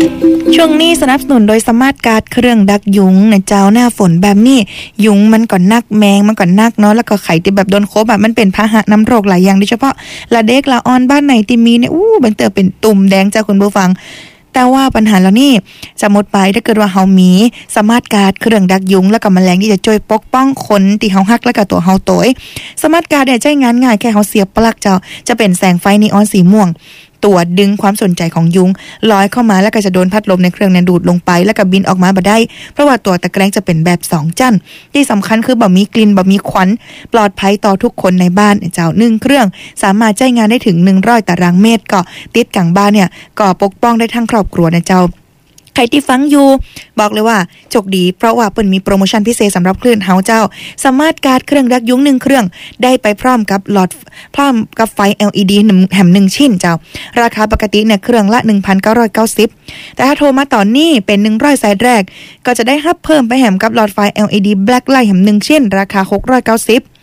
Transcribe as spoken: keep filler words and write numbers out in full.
ช่วงนี้สนับสนุนโดยสมาร์ทการ์ดเครื่องดักยุงนะเจ้าหน้าฝนแบบนี้ยุงมันก่อนนักแมงมันก่อนนักเนาะแล้วก็ไข่ที่แบบโดนโคบแบบมันเป็นพาหะน้ำโรคหลายอย่างโดยเฉพาะละเด็กละอ่อนบ้านไหนที่มีเนี่ยอู้บันเตอเป็นตุ่มแดงเจ้าคุณผู้ฟังแต่ว่าปัญหาแล้วนี่จะหมดไปถ้าเกิดว่าเฮามีสมาร์ทการ์ดเครื่องดักยุงแล้วก็แมลงที่จะช่วยปกป้องคนที่เฮาฮักแล้วก็ตัวเฮาโตยสมาร์ทการ์ดเนี่ยใช้งานง่ายแค่เฮาเสียบปลั๊กเจ้าจะเป็นแสงไฟนีออนสีม่วงตัวดึงความสนใจของยุงลอยเข้ามาแล้วก็จะโดนพัดลมในเครื่องเนี่ยดูดลงไปแล้วก็บินออกมาบ่ได้เพราะว่าตัวตะแกรงจะเป็นแบบสองจั่นที่สำคัญคือบ่มีกลิ่นบ่มีควันปลอดภัยต่อทุกคนในบ้านเจ้าหนึ่งเครื่องสามารถใช้งานได้ถึงหนึ่งร้อยตารางเมตรก็ติดกลางบ้านเนี่ยก็ปกป้องได้ทั้งครอบครัวนะเจ้าใครที่ฟังอยู่บอกเลยว่าโชคดีเพราะว่าเปิ้นมีโปรโมชั่นพิเศษสำหรับคลื่นเฮาเจ้าสามารถการ์ดเครื่องดักยุงหนึ่งเครื่องได้ไปพร้อมกับหลอดพร้อมกับไฟ แอล อี ดี แถมหนึ่งชิ้นเจ้าราคาปกติเนี่ยเครื่องละ หนึ่งพันเก้าร้อยเก้าสิบ แต่ถ้าโทรมาตอนนี้เป็นหนึ่งร้อยสายแรกก็จะได้รับเพิ่มไปแถมกับหลอดไฟ แอล อี ดี Black Light แถมหนึ่งชิ้นราคาหกร้อยเก้าสิบ